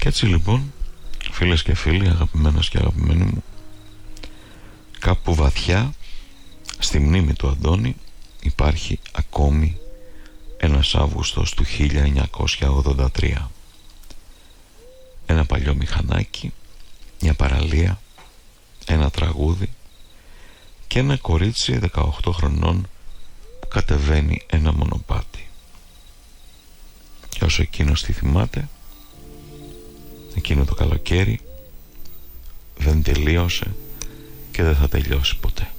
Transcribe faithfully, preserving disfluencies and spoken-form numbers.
έτσι λοιπόν, φίλες και φίλοι, αγαπημένες και αγαπημένοι μου, κάπου βαθιά στη μνήμη του Αντώνη υπάρχει ακόμη ένας Αύγουστος του χίλια εννιακόσια ογδόντα τρία. Ένα παλιό μηχανάκι, μια παραλία, ένα τραγούδι και ένα κορίτσι δεκαοκτώ χρονών που κατεβαίνει ένα μονοπάτι. Και όσο εκείνος τη θυμάται, εκείνο το καλοκαίρι δεν τελείωσε και δεν θα τελειώσει ποτέ.